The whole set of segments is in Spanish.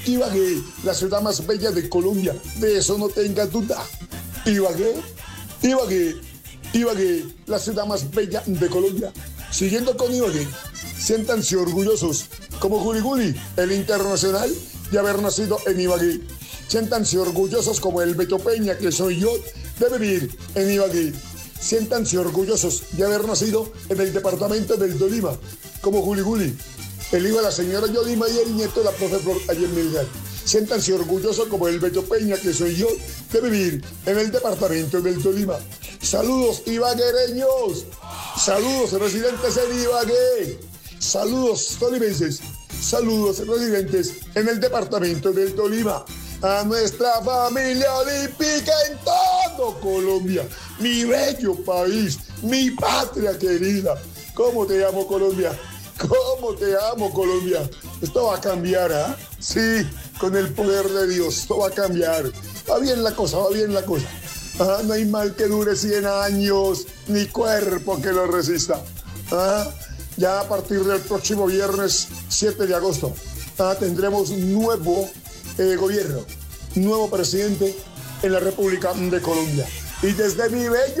Ibagué, la ciudad más bella de Colombia, de eso no tenga duda. Ibagué, Ibagué, Ibagué, la ciudad más bella de Colombia. Siguiendo con Ibagué, siéntanse orgullosos, como Juli Juli, el internacional, de haber nacido en Ibagué. Siéntanse orgullosos como el Beto Peña, que soy yo, de vivir en Ibagué. Siéntanse orgullosos de haber nacido en el departamento del Tolima, como Juli Juli, el hijo de la señora Yolima y el nieto de la profe Flor Ayer Milgar. Siéntanse orgullosos como el Beto Peña, que soy yo, de vivir en el departamento del Tolima. Saludos ibaguereños, saludos residentes en Ibagué, saludos tolimenses, saludos residentes en el departamento del Tolima. A nuestra familia olímpica en todo Colombia, mi bello país, mi patria querida. ¿Cómo te amo, Colombia? ¿Cómo te amo, Colombia? Esto va a cambiar, ¿ah? Sí, con el poder de Dios, esto va a cambiar. Va bien la cosa, va bien la cosa. Ah, no hay mal que dure 100 años, ni cuerpo que lo resista. Ah, ya a partir del próximo viernes 7 de agosto tendremos nuevo gobierno, nuevo presidente en la República de Colombia. Y desde mi bello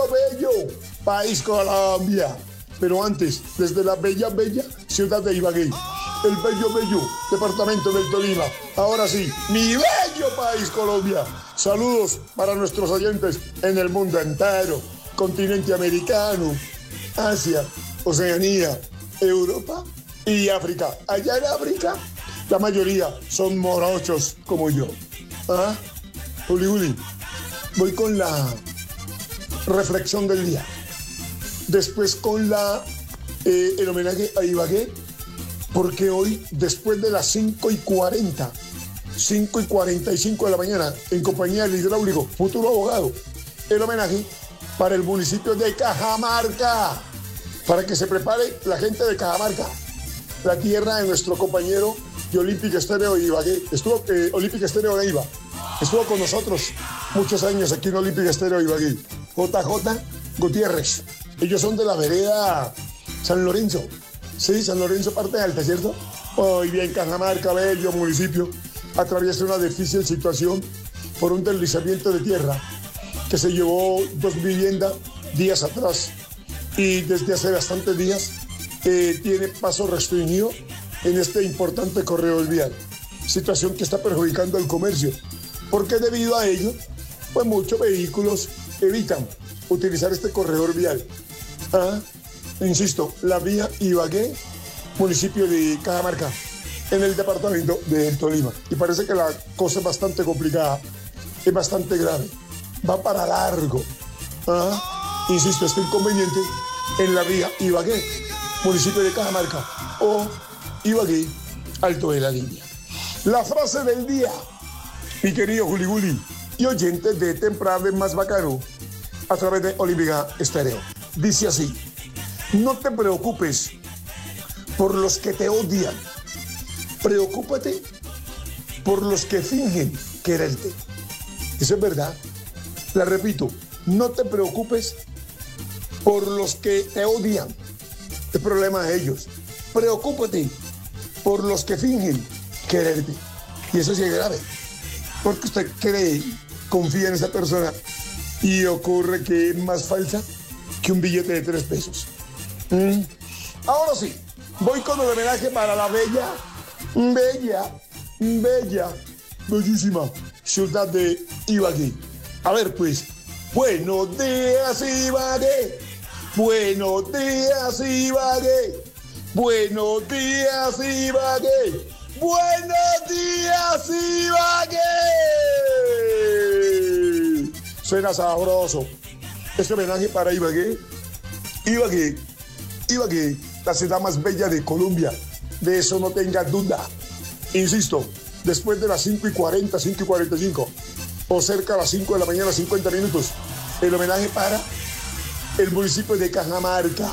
país Colombia, pero antes, desde la bella ciudad de Ibagué, el bello departamento del Tolima. Ahora sí, mi bello país Colombia. Saludos para nuestros oyentes en el mundo entero, continente americano, Asia, Oceanía, Europa y África. Allá en África, la mayoría son morochos como yo. ¿Ah? Juli Juli, voy con la reflexión del día. Después con el homenaje a Ibagué, porque hoy, después de las 5:40, 5:45 de la mañana, en compañía del hidráulico, futuro abogado, el homenaje para el municipio de Cajamarca, para que se prepare la gente de Cajamarca, la tierra de nuestro compañero de Olímpica Estéreo de Ibagué. Estuvo Olímpica Estéreo de Iba, estuvo con nosotros muchos años aquí en Olímpica Estéreo de Ibagué. JJ Gutiérrez. Ellos son de la vereda San Lorenzo. Sí, San Lorenzo, parte alta, ¿cierto? Hoy bien, Cajamarca, bello municipio, atraviesa una difícil situación por un deslizamiento de tierra que se llevó 2 viviendas días atrás y desde hace bastantes días tiene paso restringido en este importante corredor vial. Situación que está perjudicando al comercio, porque debido a ello, pues muchos vehículos evitan utilizar este corredor vial. Insisto, la vía Ibagué, municipio de Cajamarca, en el departamento de Tolima. Y parece que la cosa es bastante complicada, es bastante grave, va para largo. Insisto, este inconveniente en la vía Ibagué, municipio de Cajamarca, o Ibagué, Alto de la Línea. La frase del día, mi querido Juli Juli y oyentes de Temprano Más Bacano, a través de Olímpica Estéreo. Dice así: no te preocupes por los que te odian, preocúpate por los que fingen quererte. Eso es verdad. La repito, no te preocupes por los que te odian, el problema de ellos. Preocúpate por los que fingen quererte. Y eso sí es grave, porque usted cree, confía en esa persona y ocurre que es más falsa que un billete de 3 pesos. Ahora sí, voy con el homenaje para la bellísima ciudad de Ibagué. A ver, pues, buenos días, Ibagué. Buenos días, Ibagué. Buenos días, Ibagué. Buenos días, Ibagué. Suena sabroso. Este homenaje para Ibagué. Ibagué, la ciudad más bella de Colombia. De eso no tenga duda. Insisto, después de las 5:40, 5:45, o cerca de las 5 de la mañana, 50 minutos, el homenaje para el municipio de Cajamarca.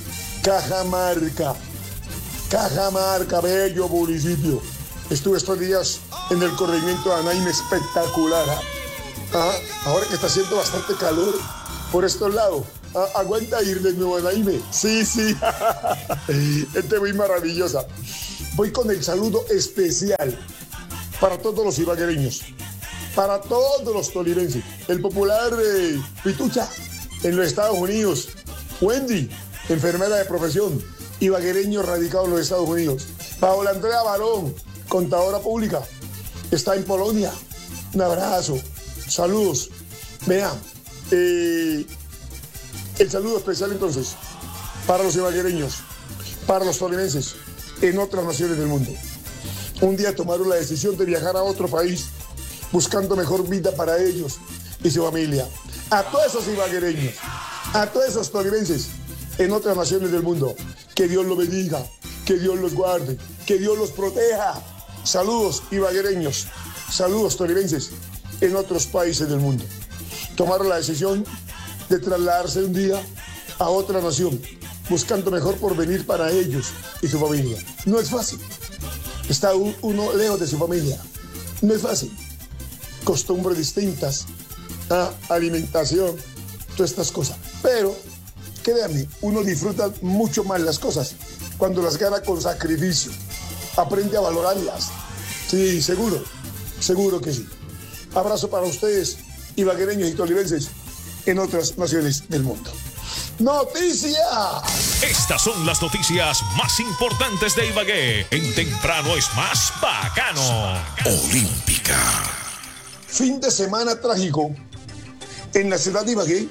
Cajamarca, bello municipio. Estuve estos días en el corregimiento de Anaime, espectacular. Ahora que está haciendo bastante calor por estos lados. Aguanta ir de nuevo a Anaime. Sí. Gente muy maravillosa. Voy con el saludo especial para todos los ibaguereños, para todos los tolimenses. El popular Pitucha en los Estados Unidos, Wendy, enfermera de profesión, ibaguereño radicado en los Estados Unidos. Paola Andrea Barón, contadora pública, está en Polonia. Un abrazo, saludos. Vean, el saludo especial entonces para los ibaguereños, para los tolimenses en otras naciones del mundo. Un día tomaron la decisión de viajar a otro país buscando mejor vida para ellos y su familia. A todos esos ibaguereños, a todos esos tolimenses en otras naciones del mundo, que Dios los bendiga, que Dios los guarde, que Dios los proteja. Saludos ibaguereños, saludos tolimenses en otros países del mundo. Tomaron la decisión de trasladarse un día a otra nación, buscando mejor porvenir para ellos y su familia. No es fácil. Está uno lejos de su familia. No es fácil. Costumbres distintas, alimentación, todas estas cosas. Pero, créanme, uno disfruta mucho más las cosas cuando las gana con sacrificio. Aprende a valorarlas. Sí, seguro, seguro que sí. Abrazo para ustedes, ibaguereños y tolimenses, en otras naciones del mundo. ¡Noticias! Estas son las noticias más importantes de Ibagué. En Temprano es más bacano. Olímpica. Fin de semana trágico en la ciudad de Ibagué.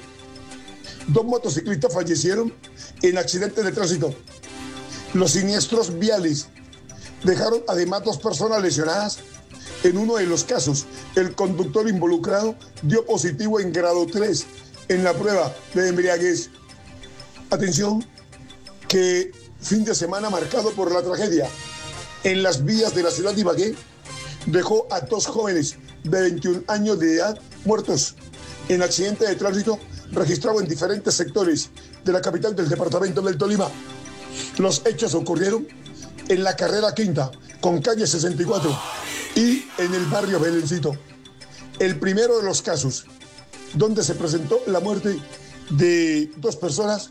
2 motociclistas fallecieron en accidentes de tránsito. Los siniestros viales dejaron además 2 personas lesionadas. En uno de los casos, el conductor involucrado dio positivo en grado 3 en la prueba de embriaguez. Atención, que fin de semana marcado por la tragedia en las vías de la ciudad de Ibagué dejó a 2 jóvenes de 21 años de edad muertos en accidente de tránsito registrado en diferentes sectores de la capital del departamento del Tolima. Los hechos ocurrieron en la carrera quinta con calle 64 y en el barrio Belencito. El primero de los casos donde se presentó la muerte de 2 personas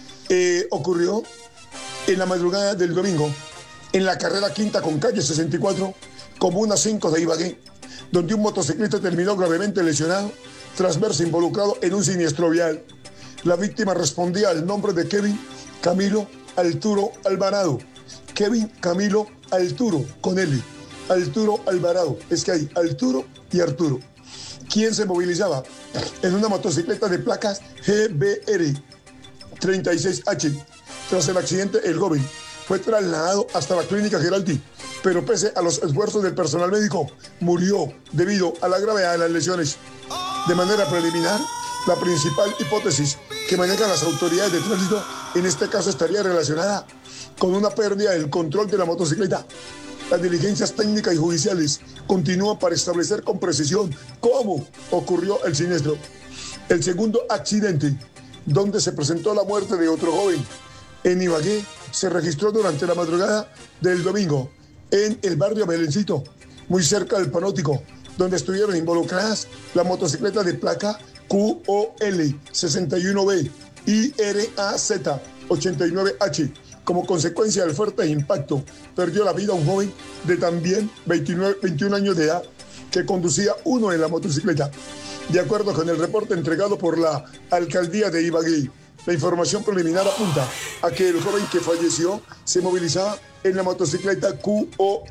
ocurrió en la madrugada del domingo en la carrera quinta con calle 64, comuna 5 de Ibagué, donde un motociclista terminó gravemente lesionado tras verse involucrado en un siniestro vial. La víctima respondía al nombre de Kevin Camilo Arturo Alvarado. Kevin Camilo Arturo, con L. Arturo Alvarado. Es que hay Arturo y Arturo. Quien se movilizaba en una motocicleta de placas GBR 36H. Tras el accidente, el joven fue trasladado hasta la clínica Geraldi, pero pese a los esfuerzos del personal médico, murió debido a la gravedad de las lesiones. De manera preliminar, la principal hipótesis que manejan las autoridades de tránsito en este caso estaría relacionada con una pérdida del control de la motocicleta. Las diligencias técnicas y judiciales continúan para establecer con precisión cómo ocurrió el siniestro. El segundo accidente, donde se presentó la muerte de otro joven en Ibagué, se registró durante la madrugada del domingo en el barrio Belencito, muy cerca del Panótico, donde estuvieron involucradas la motocicleta de placa QOL 61B y RAZ 89H. Como consecuencia del fuerte impacto, perdió la vida un joven de también 21 años de edad que conducía uno en la motocicleta. De acuerdo con el reporte entregado por la alcaldía de Ibagué, la información preliminar apunta a que el joven que falleció se movilizaba en la motocicleta QOL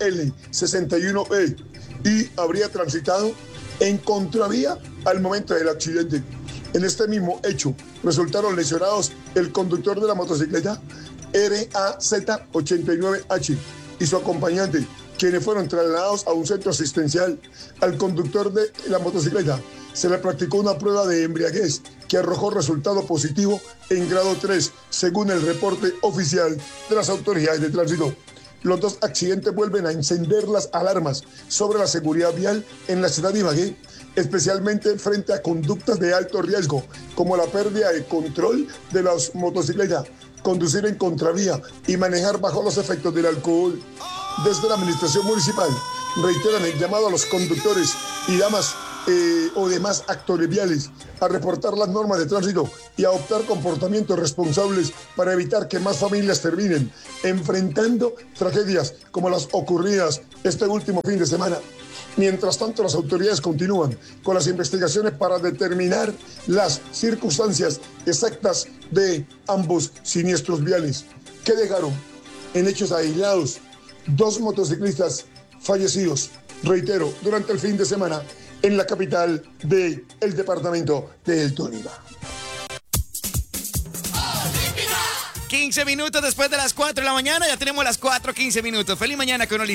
61E y habría transitado en contravía al momento del accidente. En este mismo hecho resultaron lesionados el conductor de la motocicleta RAZ 89H y su acompañante, quienes fueron trasladados a un centro asistencial. Al conductor de la motocicleta se le practicó una prueba de embriaguez que arrojó resultado positivo en grado 3, según el reporte oficial de las autoridades de tránsito. Los 2 accidentes vuelven a encender las alarmas sobre la seguridad vial en la ciudad de Ibagué, especialmente frente a conductas de alto riesgo, como la pérdida de control de las motocicletas, conducir en contravía y manejar bajo los efectos del alcohol. Desde la administración municipal reiteran el llamado a los conductores y damas o demás actores viales a reportar las normas de tránsito y a adoptar comportamientos responsables para evitar que más familias terminen enfrentando tragedias como las ocurridas este último fin de semana. Mientras tanto, las autoridades continúan con las investigaciones para determinar las circunstancias exactas de ambos siniestros viales que dejaron en hechos aislados 2 motociclistas fallecidos, reitero, durante el fin de semana en la capital del departamento de El Tolima. 15 minutos después de las 4 de la mañana, ya tenemos las 4:15 minutos. Feliz mañana con Olímpica.